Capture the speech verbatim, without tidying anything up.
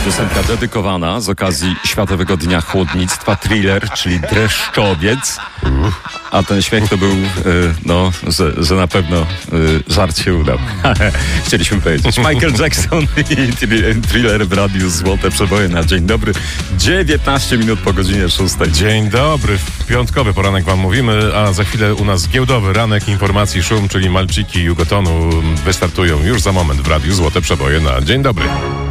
Piosenka dedykowana z okazji Światowego Dnia Chłodnictwa, Thriller, czyli Dreszczowiec. A ten śmiech to był, y, no, że, że na pewno y, żart się udał. Chcieliśmy powiedzieć. Michael Jackson i Thriller w Radiu Złote Przeboje na dzień dobry. dziewiętnaście minut po godzinie szóstej. Dzień dobry. W piątkowy poranek wam mówimy, a za chwilę u nas giełdowy ranek informacji szum, czyli Malczyki Jugotonu wystartują już za moment w Radiu Złote Przeboje na dzień dobry.